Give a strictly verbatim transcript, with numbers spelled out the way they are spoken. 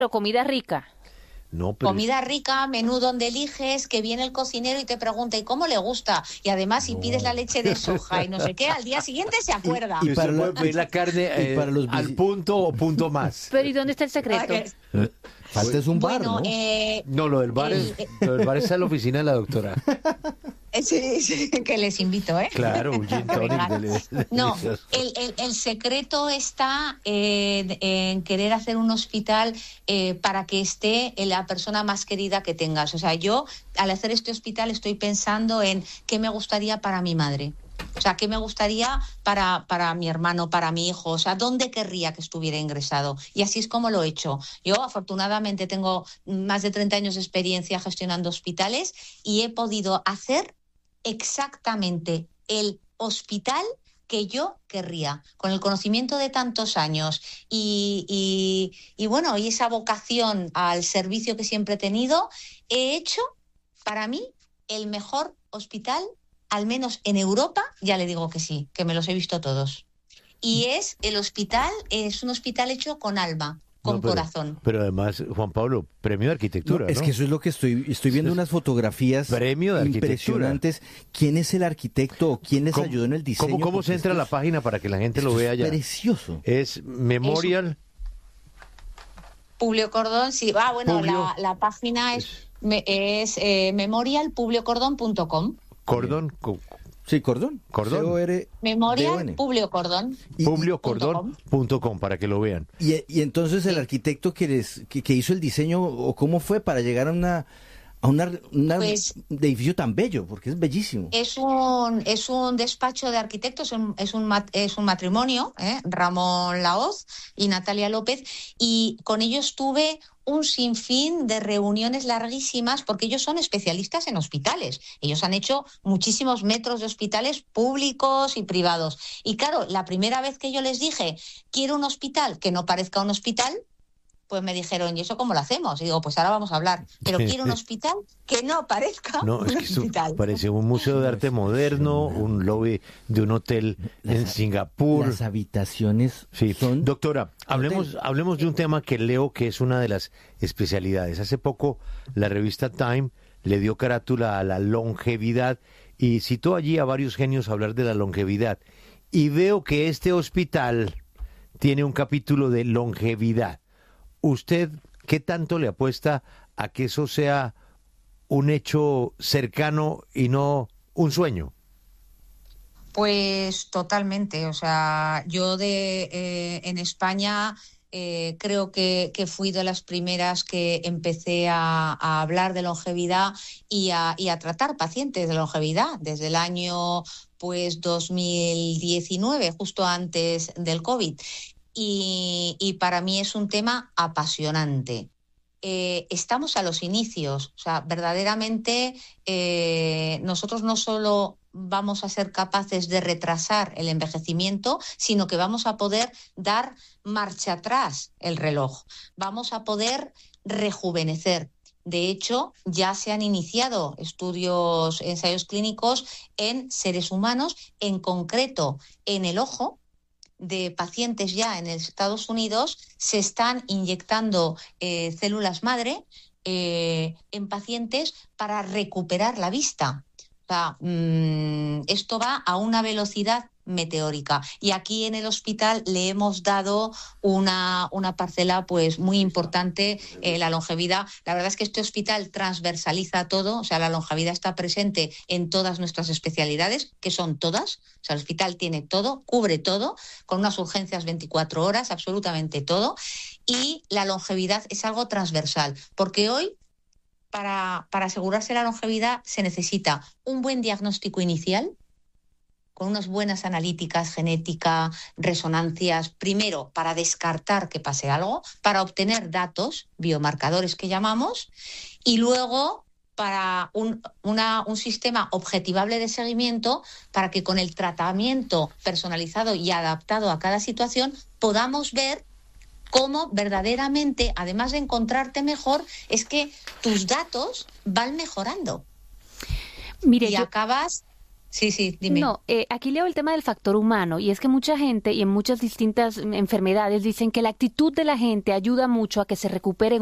Pero comida rica. No, pero Comida es... rica, menú donde eliges, que viene el cocinero y te pregunta ¿y cómo le gusta? Y además si No. pides la leche de soja y no sé qué, al día siguiente se acuerda. Y, y para puede pedir la carne eh, para los al punto o punto más. Pero ¿y dónde está el secreto? Falta es un bar, Bueno, ¿no? eh, No, lo del bar, el- es, lo del bar está en la oficina de la doctora. sí, sí, que les invito, ¿eh? Claro, un gin tonic deli- No, delicioso. el, el, el secreto está en, en querer hacer un hospital eh, para que esté la persona más querida que tengas. O sea, yo al hacer este hospital estoy pensando en qué me gustaría para mi madre. O sea, qué me gustaría para, para mi hermano, para mi hijo. O sea, dónde querría que estuviera ingresado. Y así es como lo he hecho. Yo, afortunadamente, tengo más de treinta años de experiencia gestionando hospitales y he podido hacer exactamente el hospital que yo querría, con el conocimiento de tantos años y, y, y bueno, y esa vocación al servicio que siempre he tenido, he hecho para mí el mejor hospital, al menos en Europa, ya le digo que sí, que me los he visto todos. Y es el hospital, es un hospital hecho con alma, con No, pero, corazón. Pero además, Juan Pablo, premio de arquitectura, No, es ¿no? que eso es lo que estoy estoy viendo, unas fotografías Premio de arquitectura. impresionantes. ¿Quién es el arquitecto o quién les ¿Cómo- ayudó en el diseño? ¿Cómo, cómo Porque se entra a esto la es- página para que la gente lo esto vea es ya? Precioso. Es Memorial... Publio Cordón, sí. Ah, bueno, Publio- la, la página es, me- es eh, memorial publio cordón punto com. Cordón, co- Sí, Cordón. Cordón. C O R Memorial D O N. Publio Cordón. Y- publiocordón punto com para que lo vean. Y, y entonces el arquitecto que, les, que, que hizo el diseño, o cómo fue para llegar a una a una, una- Pues- un edificio tan bello, porque es bellísimo. Es un, es un despacho de arquitectos, es un, es un, mat- es un matrimonio, ¿eh? Ramón Laoz y Natalia López, y con ellos tuve un sinfín de reuniones larguísimas porque ellos son especialistas en hospitales. Ellos han hecho muchísimos metros de hospitales públicos y privados. Y claro, la primera vez que yo les dije, quiero un hospital que no parezca un hospital, pues me dijeron, ¿y eso cómo lo hacemos? Y digo, pues ahora vamos a hablar. Pero quiero un hospital que no parezca No, un es que esto hospital. parece un museo de arte moderno, un lobby de un hotel en Singapur. Las habitaciones Sí, son... doctora, hablemos, hotel. hablemos de un tema que leo que es una de las especialidades. Hace poco la revista Time le dio carátula a la longevidad y citó allí a varios genios a hablar de la longevidad. Y veo que este hospital tiene un capítulo de longevidad. ¿Usted qué tanto le apuesta a que eso sea un hecho cercano y no un sueño? Pues totalmente, o sea, yo de eh, en España eh, creo que, que fui de las primeras que empecé a, a hablar de longevidad y a, y a tratar pacientes de longevidad desde el año pues dos mil diecinueve, justo antes del COVID. Y, y para mí es un tema apasionante. Eh, estamos a los inicios, o sea, verdaderamente eh, nosotros no solo vamos a ser capaces de retrasar el envejecimiento, sino que vamos a poder dar marcha atrás el reloj, vamos a poder rejuvenecer. De hecho, ya se han iniciado estudios, ensayos clínicos en seres humanos, en concreto en el ojo, de pacientes ya en Estados Unidos se están inyectando eh, células madre eh, en pacientes para recuperar la vista. O sea, mmm, esto va a una velocidad meteórica y aquí en el hospital le hemos dado una, una parcela pues muy importante, eh, la longevidad. La verdad es que este hospital transversaliza todo, o sea, la longevidad está presente en todas nuestras especialidades, que son todas, o sea, el hospital tiene todo, cubre todo, con unas urgencias veinticuatro horas, absolutamente todo, y la longevidad es algo transversal, porque hoy para, para asegurarse la longevidad se necesita un buen diagnóstico inicial, con unas buenas analíticas, genética, resonancias, primero para descartar que pase algo, para obtener datos, biomarcadores que llamamos, y luego para un, una, un sistema objetivable de seguimiento para que con el tratamiento personalizado y adaptado a cada situación podamos ver cómo verdaderamente, además de encontrarte mejor, es que tus datos van mejorando. Mire, y yo... acabas... Sí, sí, dime. No, eh, aquí leo el tema del factor humano y es que mucha gente y en muchas distintas enfermedades dicen que la actitud de la gente ayuda mucho a que se recuperen